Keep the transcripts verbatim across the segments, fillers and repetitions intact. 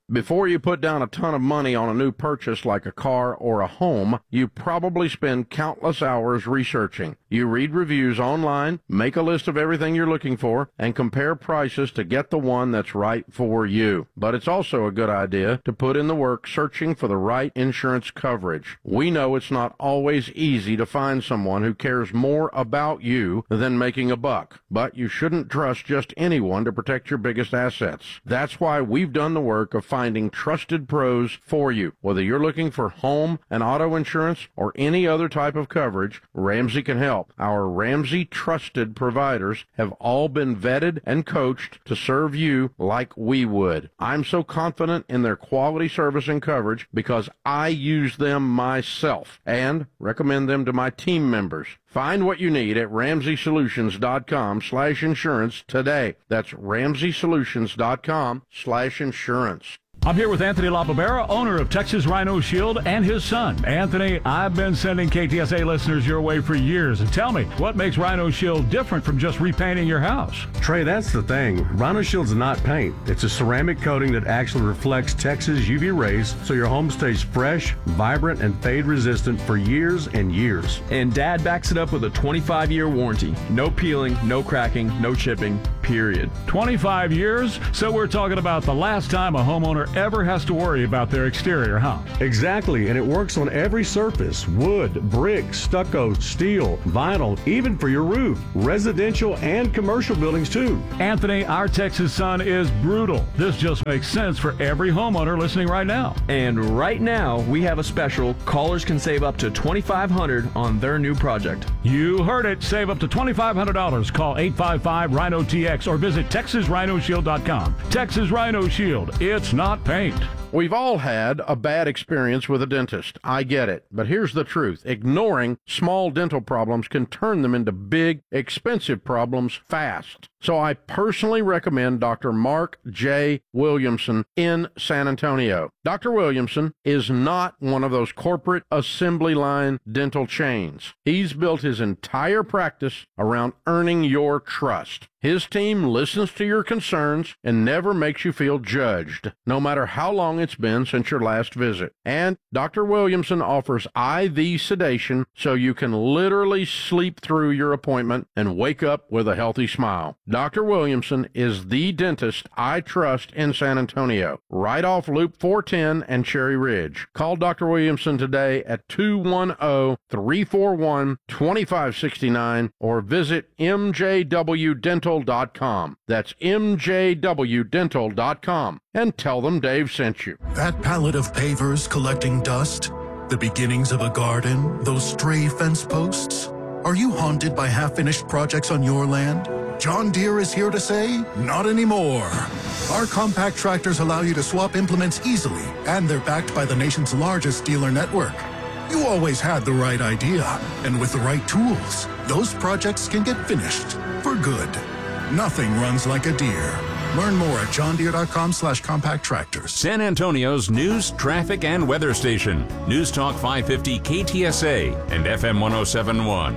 Before you put down a ton of money on a new purchase like a car or a home, you probably spend countless hours researching. You read reviews online, make a list of everything you're looking for, and compare prices to get the one that's right for you. But it's also a good idea to put in the work searching for the right insurance coverage. We know it's not always easy to find someone who cares more about you than making a buck, but you shouldn't trust just anyone to protect your biggest assets. That's why we've done the work of finding trusted pros for you. Whether you're looking for home and auto insurance or any other type of coverage, Ramsey can help. Our Ramsey trusted providers have all been vetted and coached to serve you like we would. I'm so confident in their quality service and coverage because I use them myself and recommend them to my team members. Find what you need at ramsey solutions dot com slash insurance today. That's ramsey solutions dot com slash insurance. I'm here with Anthony LaBarbera, owner of Texas Rhino Shield, and his son. Anthony, I've been sending K T S A listeners your way for years. And tell me, what makes Rhino Shield different from just repainting your house? Trey, that's the thing. Rhino Shield's not paint. It's a ceramic coating that actually reflects Texas U V rays, so your home stays fresh, vibrant, and fade-resistant for years and years. And Dad backs it up with a twenty-five year warranty. No peeling, no cracking, no chipping, period. twenty-five years? So we're talking about the last time a homeowner ever has to worry about their exterior, huh? Exactly, and it works on every surface: wood, brick, stucco, steel, vinyl, even for your roof. Residential and commercial buildings, too. Anthony, our Texas sun is brutal. This just makes sense for every homeowner listening right now. And right now, we have a special. Callers can save up to twenty-five hundred dollars on their new project. You heard it. Save up to twenty-five hundred dollars. Call eight five five Rhino T X or visit texas rhino shield dot com. Texas Rhino Shield. It's not paint. We've all had a bad experience with a dentist. I get it. But here's the truth. Ignoring small dental problems can turn them into big, expensive problems fast. So I personally recommend Doctor Mark J. Williamson in San Antonio. Doctor Williamson is not one of those corporate assembly line dental chains. He's built his entire practice around earning your trust. His team listens to your concerns and never makes you feel judged, no matter how long it's been since your last visit. And Doctor Williamson offers I V sedation so you can literally sleep through your appointment and wake up with a healthy smile. Doctor Williamson is the dentist I trust in San Antonio, right off Loop four ten and Cherry Ridge. Call Doctor Williamson today at two one zero, three four one, two five six nine or visit m j w dental dot com. That's m j w dental dot com. And tell them Dave sent you. That pallet of pavers collecting dust, the beginnings of a garden, those stray fence posts. Are you haunted by half-finished projects on your land? John Deere is here to say, not anymore. Our compact tractors allow you to swap implements easily, and they're backed by the nation's largest dealer network. You always had the right idea, and with the right tools, those projects can get finished for good. Nothing runs like a Deere. Learn more at john deere dot com slash compact tractors. San Antonio's news, traffic, and weather station. News Talk five fifty K T S A and F M one oh seven point one.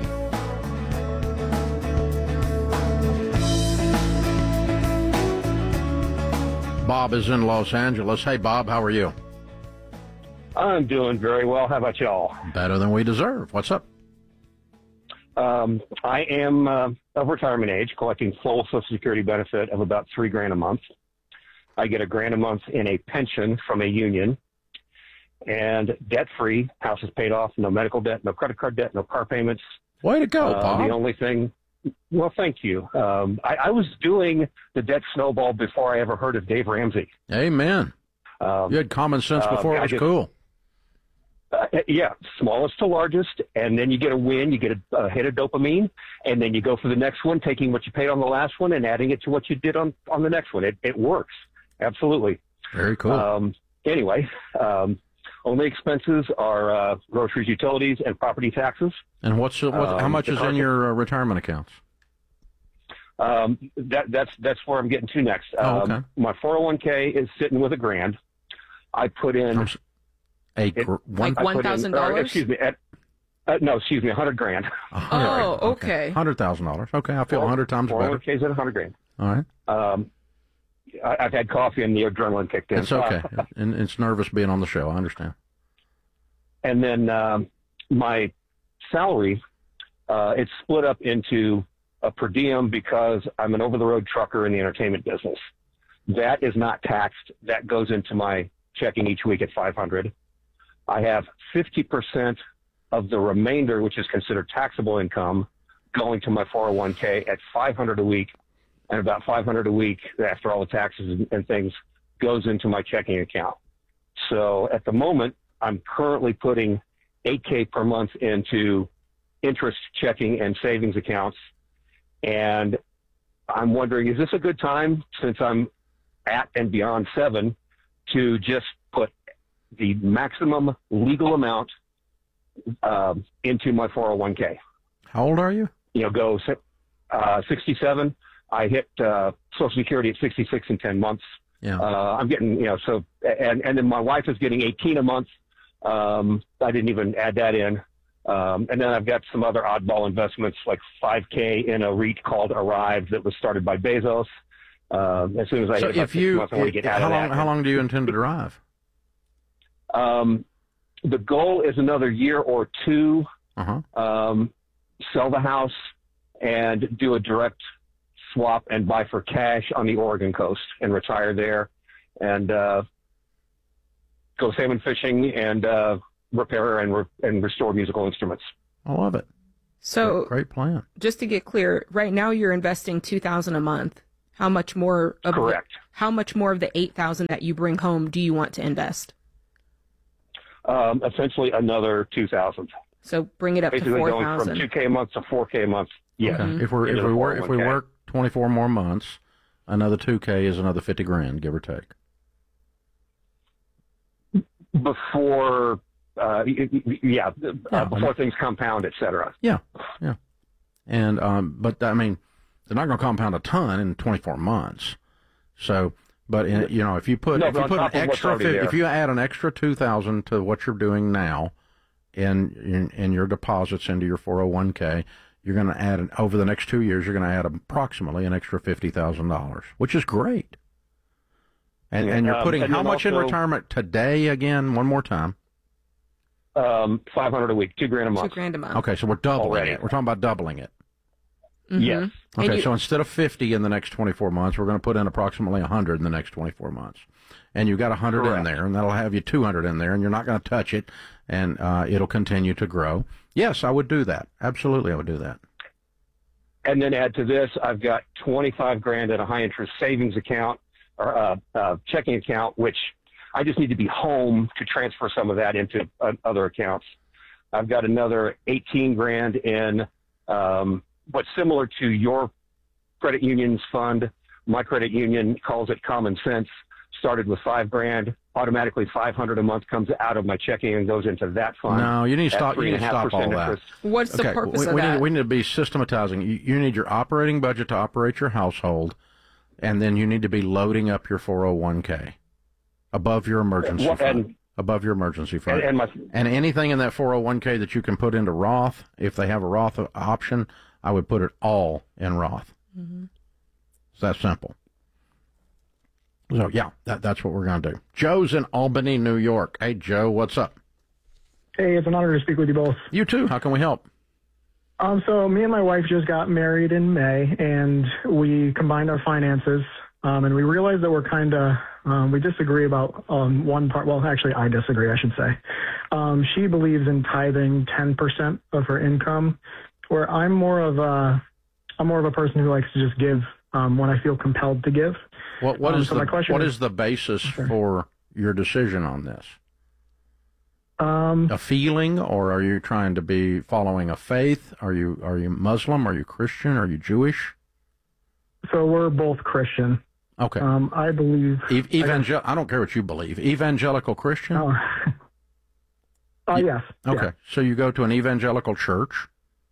Bob is in Los Angeles. Hey, Bob, how are you? I'm doing very well. How about y'all? Better than we deserve. What's up? Um, I am uh, of retirement age, collecting full Social Security benefit of about three grand a month. I get a grand a month in a pension from a union, and debt-free. House is paid off. No medical debt, no credit card debt, no car payments. Way to go, uh, Bob. The only thing. Well, thank you. Um, I, I was doing the debt snowball before I ever heard of Dave Ramsey. Amen. Um, you had common sense before uh, it was just, cool. Uh, yeah, smallest to largest, and then you get a win, you get a, a hit of dopamine, and then you go for the next one, taking what you paid on the last one and adding it to what you did on, on the next one. It, it works. Absolutely. Very cool. Um, anyway, um, only expenses are uh, groceries, utilities, and property taxes. And what's what, um, how much is in your uh, retirement accounts? Um, that, that's that's where I'm getting to next. Oh, okay. Um, my four oh one k is sitting with a grand. I put in a gr- it, like one thousand dollars. Excuse me. At, uh, no, excuse me, a hundred grand. Oh, okay. Hundred thousand dollars. Okay, I feel a hundred times better. four oh one k's at a hundred grand. All right. Um, I, I've had coffee and the adrenaline kicked in. It's okay. and it's nervous being on the show. I understand. And then um, my salary, uh, it's split up into a per diem because I'm an over-the-road trucker in the entertainment business. That is not taxed. That goes into my checking each week at five hundred dollars. I have fifty percent of the remainder, which is considered taxable income, going to my four oh one k at five hundred dollars a week, and about five hundred dollars a week after all the taxes and things goes into my checking account. So at the moment, I'm currently putting eight K per month into interest checking and savings accounts. And I'm wondering, is this a good time, since I'm at and beyond seven, to just put the maximum legal amount uh, into my four oh one k? How old are you? You know, go uh, sixty-seven. I hit uh, Social Security at sixty-six in ten months. Yeah. Uh, I'm getting, you know, so, and, and then my wife is getting eighteen a month. Um, I didn't even add that in. Um, and then I've got some other oddball investments, like five K in a REIT called Arrive that was started by Bezos. Uh, as soon as I so hit about if you, months, I want to get out how of long, that. how long do you intend to drive? Um, the goal is another year or two. Uh-huh. Um, sell the house and do a direct swap and buy for cash on the Oregon coast and retire there, and uh, go salmon fishing and uh, repair and re- and restore musical instruments. I love it. So great, great plan. Just to get clear, right now you're investing two thousand dollars a month. How much more of Correct. The, how much more of the eight thousand dollars that you bring home do you want to invest? Um, essentially another two thousand dollars. So bring it up Basically to four going thousand from dollars. two K a month to four K a month. Yeah. Okay. If we're if Into we the work if we 401k. work twenty-four more months, another two K is another fifty grand, give or take. Before, uh, y- y- yeah, uh, Yeah, before I things compound, et cetera. Yeah, yeah. And um, but I mean, they're not going to compound a ton in twenty-four months. So, but in, you know, if you put No, if but you on put top an of what's extra already fi- there. if you add an extra two thousand to what you're doing now, in in, in your deposits into your four oh one k, you're going to add an, over the next two years, you're going to add approximately an extra fifty thousand dollars, which is great. And and you're Um, putting and how then much in also- retirement today? Again, one more time. Um, five hundred a week, two grand a Two month. grand a month. Okay, so we're doubling Already. it. We're talking about doubling it. Mhm. Yes. And Okay, you- so instead of fifty in the next twenty-four months, we're going to put in approximately one hundred in the next twenty-four months. And you've got one hundred in Correct. there, and that'll have you two hundred in there, and you're not going to touch it, and uh, it'll continue to grow. Yes, I would do that. Absolutely, I would do that. And then add to this, I've got twenty-five grand in a high interest savings account or uh, uh, checking account, which I just need to be home to transfer some of that into uh, other accounts. I've got another eighteen grand in um, what's similar to your credit union's fund. My credit union calls it Common Sense. Started with five grand. Automatically five hundred a month comes out of my checking and goes into that fund. No, you need to at stop. You need to stop all three and a half that. percent interest. What's the Okay, purpose we, of we that? need we need to be systematizing. You, you need your operating budget to operate your household, and then you need to be loading up your four oh one k above your emergency Well, fund. and- above your emergency fund. And, and my And anything in that four oh one k that you can put into Roth, if they have a Roth option, I would put it all in Roth. Mm-hmm. It's that simple. So, yeah, that, that's what we're going to do. Joe's in Albany, New York. Hey, Joe, what's up? Hey, it's an honor to speak with you both. You too. How can we help? Um, so me and my wife just got married in May, and we combined our finances, um, and we realized that we're kind of, um, we disagree about um, one part. Well, actually, I disagree, I should say. Um, she believes in tithing ten percent of her income, where I'm more of a, I'm more of a person who likes to just give um, when I feel compelled to give. What what Um, is so the my question what is- is the basis Sure. for your decision on this? Um, A feeling, or are you trying to be following a faith? Are you are you Muslim? Are you Christian? Are you Jewish? so we're both Christian. Okay. Um, I believe. E- evangel- I don't care what you believe. Evangelical Christian? Oh, uh, yes. Okay. yeah. So you go to an evangelical church?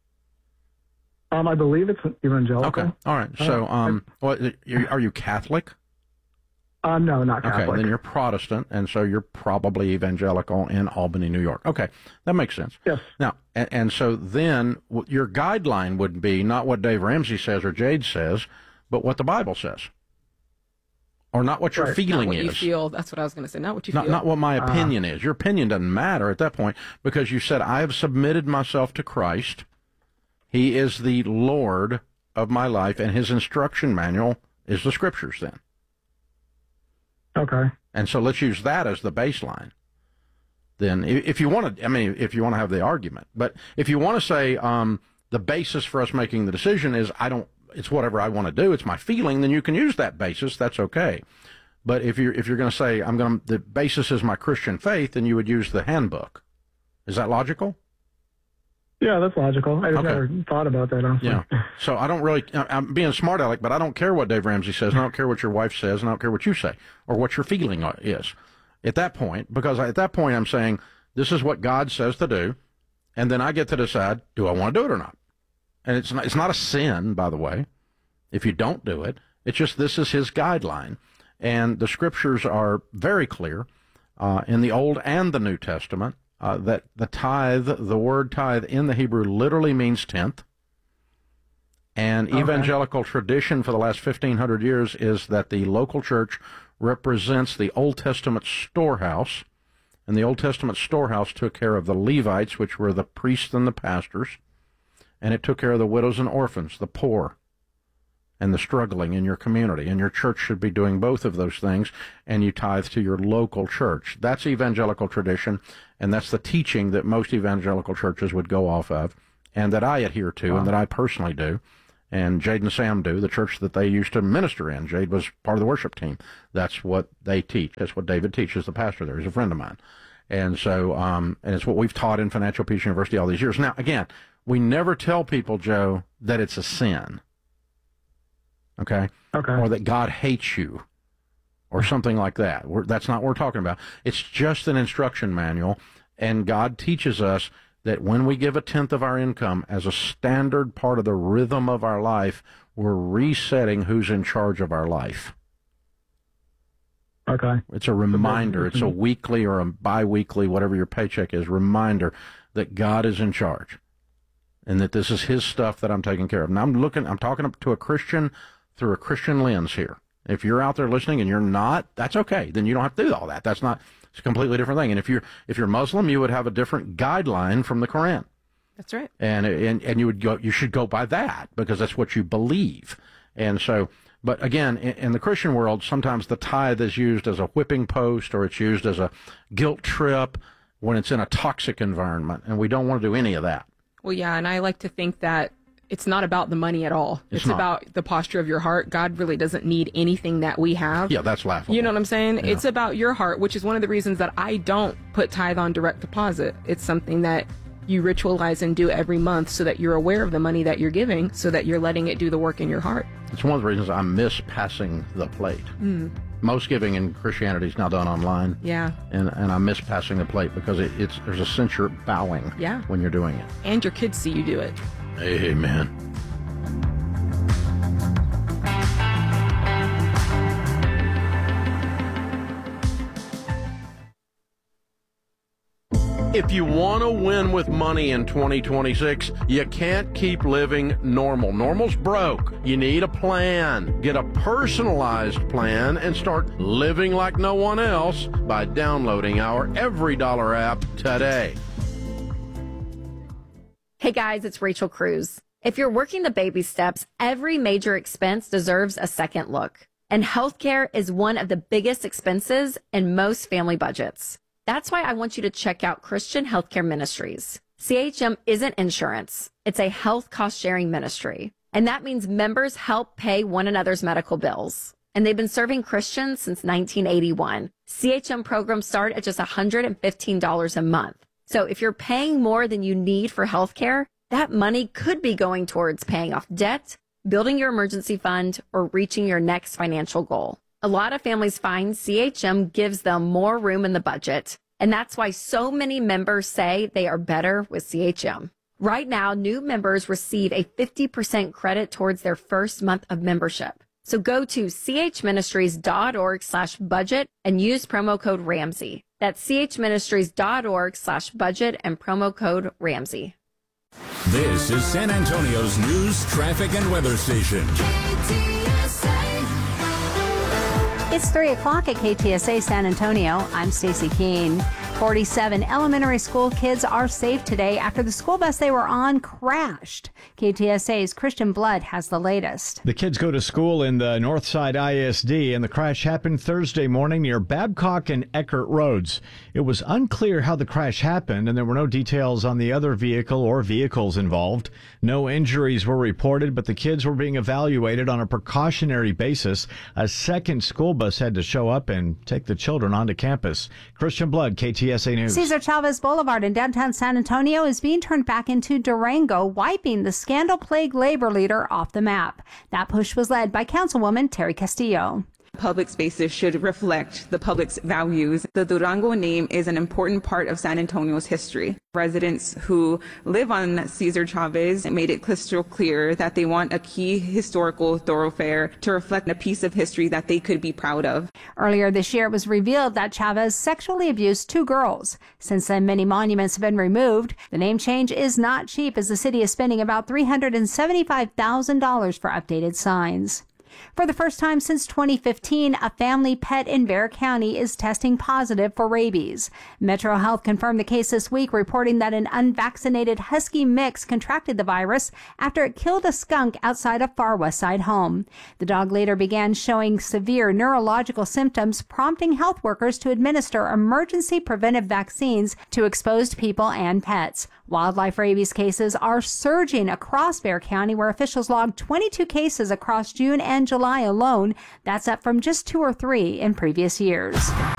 Um, I believe it's evangelical. Okay. All right. So, um, what, you- are you Catholic? Uh, no, not Catholic. Okay. Then you're Protestant, and so you're probably evangelical in Albany, New York. Okay. That makes sense. Yes. Now, and, and so then w- your guideline would be not what Dave Ramsey says or Jade says, but what the Bible says. or not what your Right. feeling Not what is. you feel. That's what I was going to say. Not what you Not, feel. not what my opinion is. Your opinion doesn't matter at that point because you said, I have submitted myself to Christ. He is the Lord of my life, and his instruction manual is the scriptures then. Okay. And so let's use that as the baseline. Then i- if you want to, I mean, if you want to have the argument, but if you want to say um, the basis for us making the decision is I don't, it's whatever I want to do, it's my feeling, then you can use that basis. That's okay. But if you're, if you're going to say I'm going to, the basis is my Christian faith, then you would use the handbook. Is that logical? Yeah, that's logical. I just Okay. never thought about that, honestly. Yeah. So I don't really, I'm being smart aleck, but I don't care what Dave Ramsey says, and I don't care what your wife says, and I don't care what you say, or what your feeling is at that point, because at that point I'm saying, this is what God says to do, and then I get to decide, do I want to do it or not? And it's not, it's not a sin, by the way, if you don't do it. It's just this is his guideline, and the scriptures are very clear uh, in the Old and the New Testament. Uh, that the tithe, the word tithe in the Hebrew literally means tenth. And Okay. evangelical tradition for the last fifteen hundred years is that the local church represents the Old Testament storehouse. And the Old Testament storehouse took care of the Levites, which were the priests and the pastors. And it took care of the widows and orphans, the poor, and the struggling in your community. And your church should be doing both of those things, and you tithe to your local church. That's evangelical tradition, and that's the teaching that most evangelical churches would go off of, and that I adhere to, Wow. and that I personally do, and Jade and Sam do, the church that they used to minister in. Jade was part of the worship team. That's what they teach. That's what David teaches, the pastor there. He's a friend of mine. And so, um, and it's what we've taught in Financial Peace University all these years. Now, again, we never tell people, Joe, that it's a sin. Okay? Okay. Or that God hates you, or something like that. We're, that's not what we're talking about. It's just an instruction manual, and God teaches us that when we give a tenth of our income as a standard part of the rhythm of our life, we're resetting who's in charge of our life. Okay. It's a reminder. It's a weekly or a bi-weekly, whatever your paycheck is, reminder that God is in charge and that this is his stuff that I'm taking care of. Now, I'm looking, I'm talking to a Christian through a Christian lens here. If you're out there listening and you're not, that's okay. Then you don't have to do all that. That's not, it's a completely different thing. And if you're, if you're Muslim, you would have a different guideline from the Quran. That's right. And, and, and you would go, you should go by that because that's what you believe. And so, but again, in, in the Christian world, sometimes the tithe is used as a whipping post, or it's used as a guilt trip when it's in a toxic environment. And we don't want to do any of that. Well, yeah, and I like to think that it's not about the money at all. It's It's, not. about the posture of your heart. God really doesn't need anything that we have. Yeah, that's laughable. You know what I'm saying? Yeah. It's about your heart, which is one of the reasons that I don't put tithe on direct deposit. It's something that you ritualize and do every month so that you're aware of the money that you're giving, so that you're letting it do the work in your heart. It's one of the reasons I miss passing the plate. Mm. Most giving in Christianity is now done online. Yeah. And and I miss passing the plate because it, it's there's a sense you're bowing Yeah. when you're doing it. And your kids see you do it. Amen. If you want to win with money in twenty twenty-six, you can't keep living normal. Normal's broke. You need a plan. Get a personalized plan and start living like no one else by downloading our Every Dollar app today. Hey guys, it's Rachel Cruz. If you're working the baby steps, every major expense deserves a second look. And healthcare is one of the biggest expenses in most family budgets. That's why I want you to check out Christian Healthcare Ministries. C H M isn't insurance. It's a health cost-sharing ministry. And that means members help pay one another's medical bills. And they've been serving Christians since nineteen eighty-one. C H M programs start at just one hundred fifteen dollars a month. So if you're paying more than you need for healthcare, that money could be going towards paying off debt, building your emergency fund, or reaching your next financial goal. A lot of families find C H M gives them more room in the budget, and that's why so many members say they are better with C H M. Right now, new members receive a fifty percent credit towards their first month of membership. So go to chministries.org slash budget and use promo code Ramsey. That's chministries.org slash budget and promo code Ramsey. This is San Antonio's news, traffic, and weather station. It's three o'clock at K T S A San Antonio. I'm Stacy Keene. forty-seven elementary school kids are safe today after the school bus they were on crashed. K T S A's Christian Blood has the latest. The kids go to school in the Northside I S D, and the crash happened Thursday morning near Babcock and Eckert Roads. It was unclear how the crash happened, and there were no details on the other vehicle or vehicles involved. No injuries were reported, but the kids were being evaluated on a precautionary basis. A second school bus had to show up and take the children onto campus. Christian Blood, K T S A News. Cesar Chavez Boulevard in downtown San Antonio is being turned back into Durango, wiping the scandal-plagued labor leader off the map. That push was led by Councilwoman Terry Castillo. Public spaces should reflect the public's values. The Durango name is an important part of San Antonio's history. Residents who live on Cesar Chavez made it crystal clear that they want a key historical thoroughfare to reflect a piece of history that they could be proud of. Earlier this year, it was revealed that Chavez sexually abused two girls. Since then, many monuments have been removed. The name change is not cheap, as the city is spending about three hundred seventy-five thousand dollars for updated signs. For the first time since twenty fifteen, a family pet in Bexar County is testing positive for rabies. Metro Health confirmed the case this week, reporting that an unvaccinated husky mix contracted the virus after it killed a skunk outside a Far West Side home. The dog later began showing severe neurological symptoms, prompting health workers to administer emergency preventive vaccines to exposed people and pets. Wildlife rabies cases are surging across Bexar County, where officials logged twenty-two cases across June and July alone. That's up from just two or three in previous years.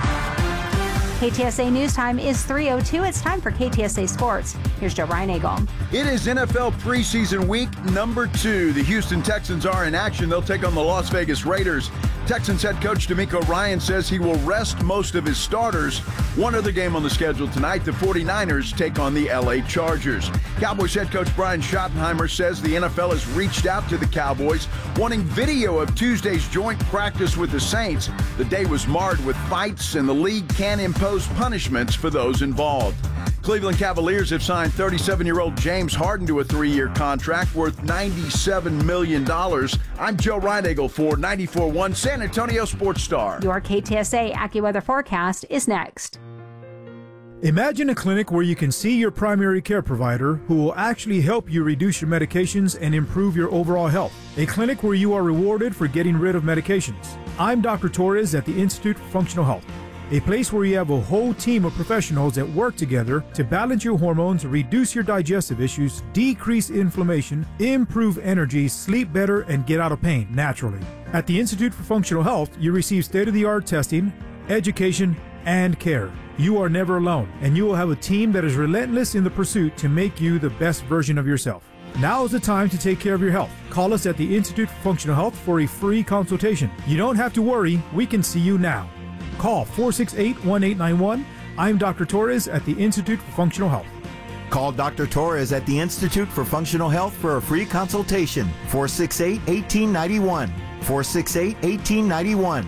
K T S A News Time is three oh two. It's time for K T S A Sports. Here's Joe Reinagle. It is N F L preseason week number two. The Houston Texans are in action. They'll take on the Las Vegas Raiders. Texans head coach DeMeco Ryans says he will rest most of his starters. One other game on the schedule tonight, the forty-niners take on the L A Chargers. Cowboys head coach Brian Schottenheimer says the N F L has reached out to the Cowboys, wanting video of Tuesday's joint practice with the Saints. The day was marred with fights, and the league can impose punishments for those involved. Cleveland Cavaliers have signed thirty-seven-year-old James Harden to a three-year contract worth ninety-seven million dollars. I'm Joe Reinagle for ninety-four point one San Antonio Sports Star. Your K T S A AccuWeather forecast is next. Imagine a clinic where you can see your primary care provider, who will actually help you reduce your medications and improve your overall health. A clinic where you are rewarded for getting rid of medications. I'm Doctor Torres at the Institute for Functional Health. A place where you have a whole team of professionals that work together to balance your hormones, reduce your digestive issues, decrease inflammation, improve energy, sleep better, and get out of pain naturally. At the Institute for Functional Health, you receive state-of-the-art testing, education, and care. You are never alone, and you will have a team that is relentless in the pursuit to make you the best version of yourself. Now is the time to take care of your health. Call us at the Institute for Functional Health for a free consultation. You don't have to worry, we can see you now. Call four six eight, one eight nine one. I'm Doctor Torres at the Institute for Functional Health. Call Doctor Torres at the Institute for Functional Health for a free consultation. four six eight, one eight nine one. four six eight, one eight nine one.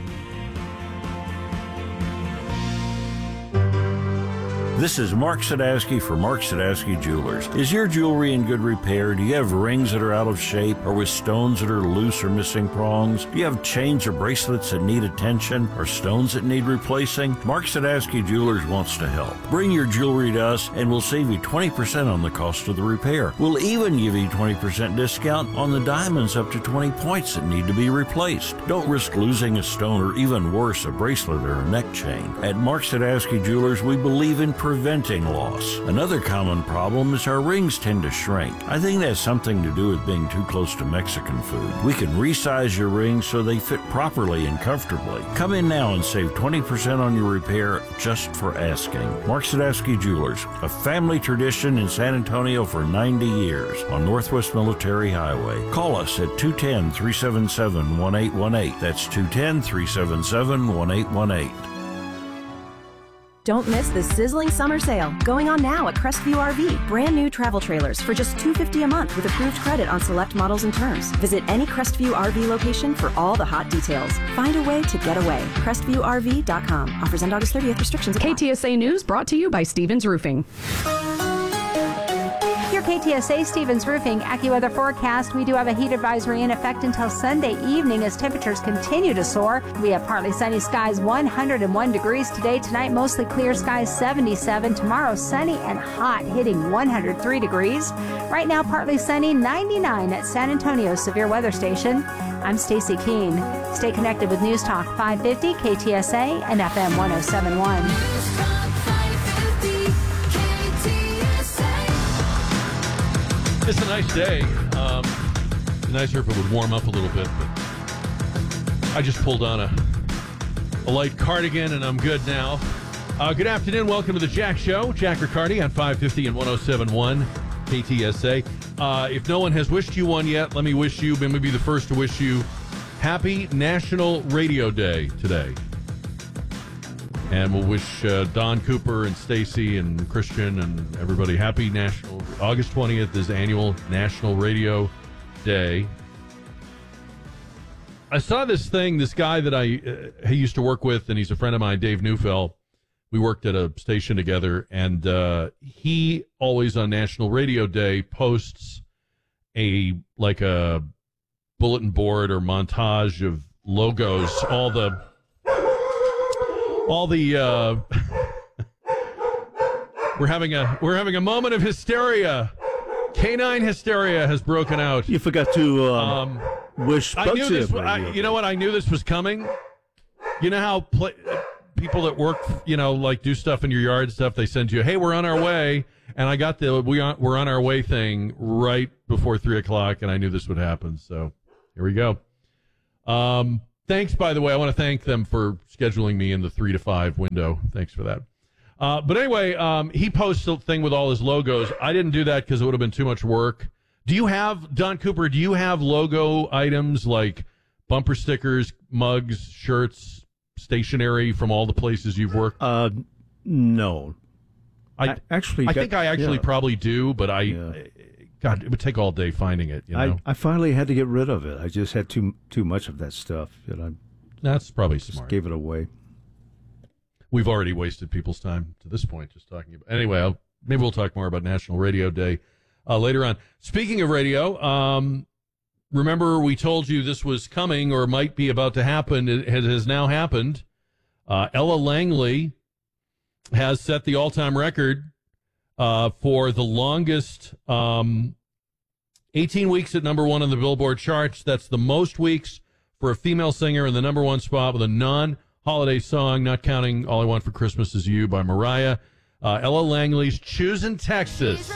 This is Mark Sadowski for Mark Sadowski Jewelers. Is your jewelry in good repair? Do you have rings that are out of shape or with stones that are loose or missing prongs? Do you have chains or bracelets that need attention or stones that need replacing? Mark Sadowski Jewelers wants to help. Bring your jewelry to us and we'll save you twenty percent on the cost of the repair. We'll even give you twenty percent discount on the diamonds up to twenty points that need to be replaced. Don't risk losing a stone or, even worse, a bracelet or a neck chain. At Mark Sadowski Jewelers, we believe in preventing loss. Another common problem is our rings tend to shrink. I think that has something to do with being too close to Mexican food. We can resize your rings so they fit properly and comfortably. Come in now and save twenty percent on your repair just for asking. Mark Sadowski Jewelers, a family tradition in San Antonio for ninety years on Northwest Military Highway. Call us at two one zero, three seven seven, one eight one eight. That's two one zero, three seven seven, one eight one eight. Don't miss the sizzling summer sale going on now at Crestview R V. Brand new travel trailers for just two hundred fifty dollars a month with approved credit on select models and terms. Visit any Crestview R V location for all the hot details. Find a way to get away. Crestview R V dot com. Offers end August thirtieth. Restrictions apply. K T S A News brought to you by Stevens Roofing. Your K T S A Stevens Roofing AccuWeather forecast, we do have a heat advisory in effect until Sunday evening as temperatures continue to soar. We have partly sunny skies, one hundred one degrees today. Tonight, mostly clear skies, seventy-seven. Tomorrow, sunny and hot, hitting one hundred three degrees. Right now, partly sunny, ninety-nine at San Antonio Severe Weather Station. I'm Stacy Keene. Stay connected with News Talk five fifty, K T S A, and F M one oh seven point one. It's a nice day. Um, it'd be nicer if it would warm up a little bit, but I just pulled on a, a light cardigan and I'm good now. Uh, good afternoon. Welcome to the Jack Show. Jack Riccardi on five fifty and one oh seven point one K T S A. Uh, if no one has wished you one yet, let me wish you, let me be the first to wish you happy National Radio Day today. And we'll wish uh, Don Cooper and Stacy and Christian and everybody happy National August twentieth is annual National Radio Day. I saw this thing, this guy that I uh, he used to work with, and he's a friend of mine, Dave Neufeld. We worked at a station together, and uh, he always on National Radio Day posts a like a bulletin board or montage of logos, all the all the uh, we're having a we're having a moment of hysteria. Canine hysteria has broken out. You forgot to um, um, wish I knew this. I, you know what? I knew this was coming. You know how play, people that work, you know, like do stuff in your yard and stuff. They send you, "Hey, we're on our way," and I got the "we on, we're on our way" thing right before three o'clock, and I knew this would happen. So here we go. Um, thanks, by the way. I want to thank them for scheduling me in the three to five window. Thanks for that. Uh, but anyway, um, he posts a thing with all his logos. I didn't do that because it would have been too much work. Do you have, Don Cooper, do you have logo items like bumper stickers, mugs, shirts, stationery from all the places you've worked? Uh, no. I, I actually I got, think I actually yeah. probably do, but I, Yeah. God, it would take all day finding it, you know? I, I finally had to get rid of it. I just had too too much of that stuff. You know, That's probably just smart. gave it away. We've already wasted people's time to this point just talking about. Anyway, I'll, maybe we'll talk more about National Radio Day uh, later on. Speaking of radio, um, remember we told you this was coming or might be about to happen. It has, has now happened. Uh, Ella Langley has set the all-time record uh, for the longest um, eighteen weeks at number one on the Billboard charts. That's the most weeks for a female singer in the number one spot with a non holiday song, not counting All I Want for Christmas Is You by Mariah. Uh, Ella Langley's Choosing Texas.